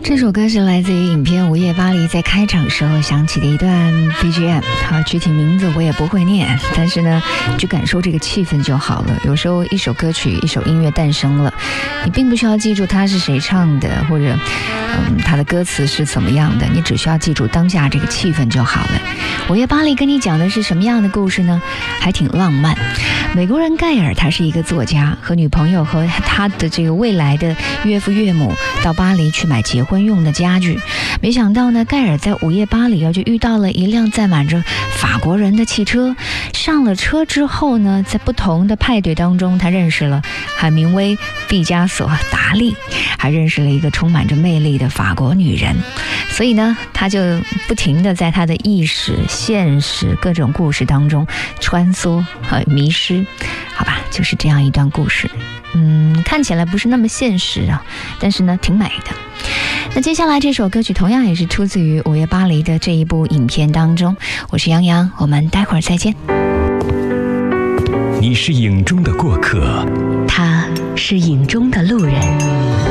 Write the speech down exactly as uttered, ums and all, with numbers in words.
这首歌是来自于影片《午夜巴黎》在开场时候响起的一段 B G M， 好，具体名字我也不会念，但是呢，就感受这个气氛就好了。有时候一首歌曲、一首音乐诞生了，你并不需要记住它是谁唱的，或者嗯，它的歌词是怎么样的，你只需要记住当下这个气氛就好了。《午夜巴黎》跟你讲的是什么样的故事呢？还挺浪漫。美国人盖尔他是一个作家，和女朋友和他的这个未来的岳父岳母到巴黎去买结婚用的家具，没想到呢，盖尔在午夜巴黎啊就遇到了一辆载满着法国人的汽车。上了车之后呢，在不同的派对当中，他认识了海明威、毕加索、达利，还认识了一个充满着魅力的法国女人。所以呢，他就不停地在他的意识、现实各种故事当中穿梭和迷失。好吧，就是这样一段故事。嗯，看起来不是那么现实啊，但是呢，挺美的。那接下来这首歌曲同样也是出自于《午夜巴黎》的这一部影片当中。我是杨洋，我们待会儿再见。 你是影中的过客， 他是影中的路人。